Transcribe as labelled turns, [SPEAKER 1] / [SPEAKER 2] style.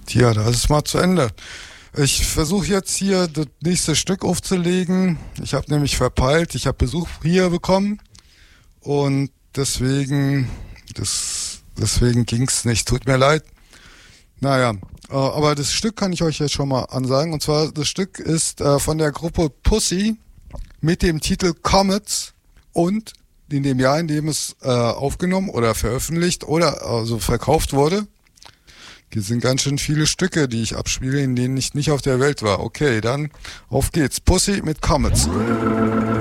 [SPEAKER 1] Tja, das ist mal zu Ende. Ich versuche jetzt hier das nächste Stück aufzulegen. Ich habe nämlich verpeilt, ich habe Besuch hier bekommen und deswegen ging's nicht. Tut mir leid. Naja, aber das Stück kann ich euch jetzt schon mal ansagen. Und zwar, das Stück ist von der Gruppe Pussy mit dem Titel Comets und in dem Jahr, in dem es aufgenommen oder veröffentlicht oder also verkauft wurde. Hier sind ganz schön viele Stücke, die ich abspiele, in denen ich nicht auf der Welt war. Okay, dann auf geht's. Pussy mit Comets.